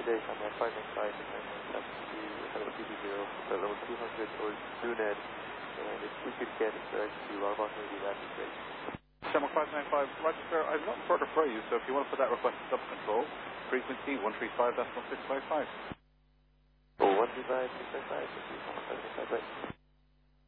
Dash on that 595 to Hello TV0 for level 200 or Duned, and if we could get it direct to Arbok Navy, that'd be great. Channel 595, Roger sir, I've nothing further for you, so if you want to put that request in sub-control, frequency 135.1655. Oh, 135.655, 135, right.